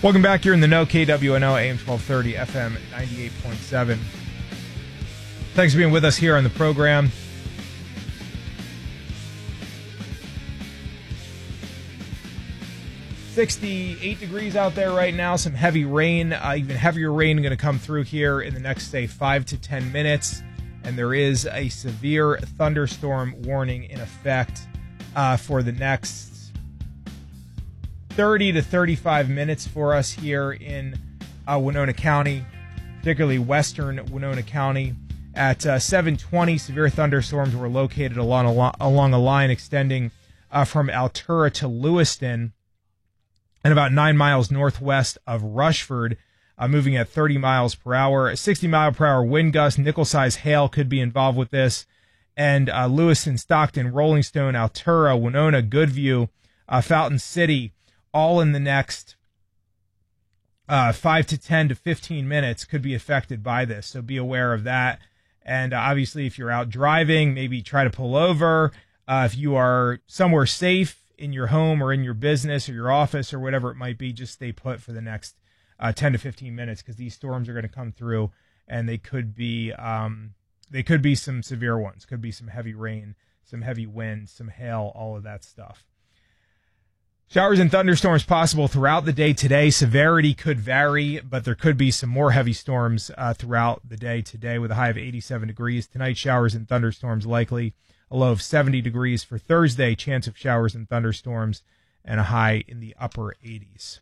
Welcome back. You're in the know. KWNO AM 1230 FM 98.7. Thanks for being with us here on the program. .68 degrees out there right now. Some heavy rain, even heavier rain going to come through here in the next, say, 5 to 10 minutes. And there is a severe thunderstorm warning in effect for the next 30 to 35 minutes for us here in Winona County, particularly western Winona County. At 7:20, severe thunderstorms were located along a line extending from Altura to Lewiston and about 9 miles northwest of Rushford, moving at 30 miles per hour. A 60-mile-per-hour wind gust, nickel-sized hail could be involved with this. And Lewiston, Stockton, Rolling Stone, Altura, Winona, Goodview, Fountain City, all in the next 5 to 10 to 15 minutes could be affected by this. So be aware of that. And obviously, if you're out driving, maybe try to pull over. If you are somewhere safe in your home or in your business or your office or whatever it might be, just stay put for the next 10 to 15 minutes because these storms are going to come through and they could be some severe ones. Could be some heavy rain, some heavy wind, some hail, all of that stuff. Showers and thunderstorms possible throughout the day today. Severity could vary, but there could be some more heavy storms throughout the day today with a high of 87 degrees. Tonight, showers and thunderstorms likely. A low of 70 degrees for Thursday. Chance of showers and thunderstorms and a high in the upper 80s.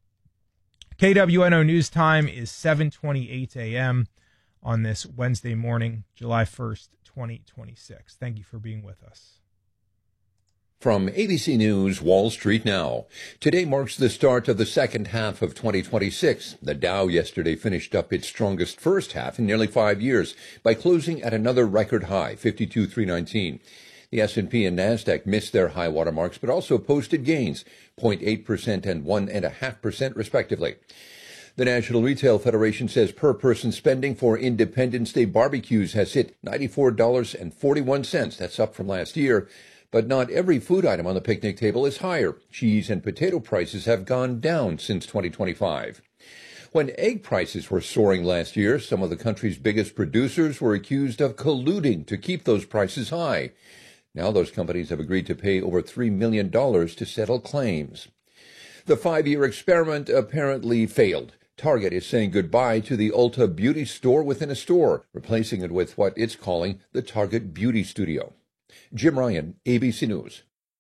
KWNO News Time is 7:28 a.m. on this Wednesday morning, July 1st, 2026. Thank you for being with us. From ABC News, Wall Street Now. Today marks the start of the second half of 2026. The Dow yesterday finished up its strongest first half in nearly 5 years by closing at another record high, 52,319. The S&P and NASDAQ missed their high water marks, but also posted gains, 0.8% and 1.5% respectively. The National Retail Federation says per-person spending for Independence Day barbecues has hit $94.41. That's up from last year. But not every food item on the picnic table is higher. Cheese and potato prices have gone down since 2025. When egg prices were soaring last year, some of the country's biggest producers were accused of colluding to keep those prices high. Now those companies have agreed to pay over $3 million to settle claims. The 5-year experiment apparently failed. Target is saying goodbye to the Ulta Beauty store within a store, replacing it with what it's calling the Target Beauty Studio. Jim Ryan, ABC News.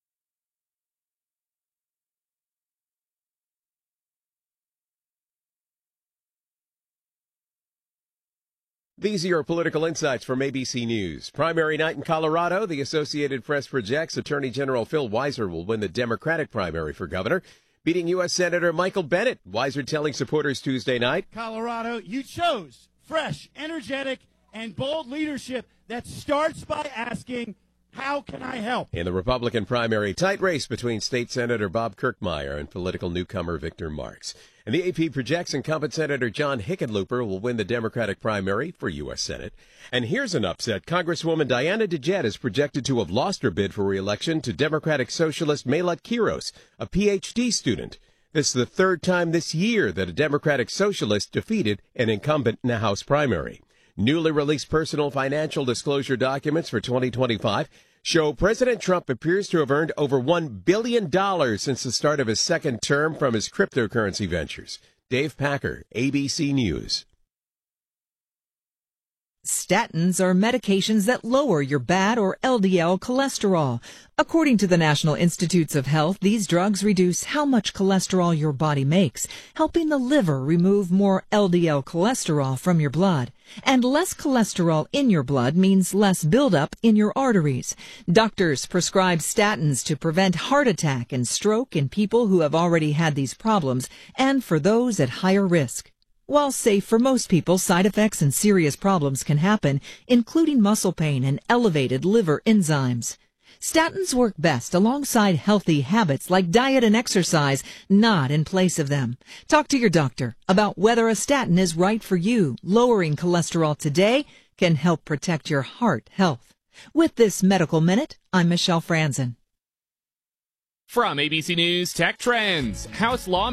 These are your political insights from ABC News. Primary night in Colorado, the Associated Press projects Attorney General Phil Weiser will win the Democratic primary for governor, beating U.S. Senator Michael Bennet. Weiser telling supporters Tuesday night, Colorado, you chose fresh, energetic, and bold leadership that starts by asking, how can I help? In the Republican primary, tight race between State Senator Bob Kirkmeyer and political newcomer Victor Marx. And the AP projects incumbent Senator John Hickenlooper will win the Democratic primary for U.S. Senate. And here's an upset. Congresswoman Diana DeJette is projected to have lost her bid for re-election to Democratic Socialist Melat Kiros, a Ph.D. student. This is the third time this year that a Democratic Socialist defeated an incumbent in a House primary. Newly released personal financial disclosure documents for 2025 show President Trump appears to have earned over $1 billion since the start of his second term from his cryptocurrency ventures. Dave Packer, ABC News. Statins are medications that lower your bad or LDL cholesterol. According to the National Institutes of Health, these drugs reduce how much cholesterol your body makes, helping the liver remove more LDL cholesterol from your blood. And less cholesterol in your blood means less buildup in your arteries. Doctors prescribe statins to prevent heart attack and stroke in people who have already had these problems and for those at higher risk. While safe for most people, side effects and serious problems can happen, including muscle pain and elevated liver enzymes. Statins work best alongside healthy habits like diet and exercise, not in place of them. Talk to your doctor about whether a statin is right for you. Lowering cholesterol today can help protect your heart health. With this Medical Minute, I'm Michelle Franzen. From ABC News Tech Trends, House Law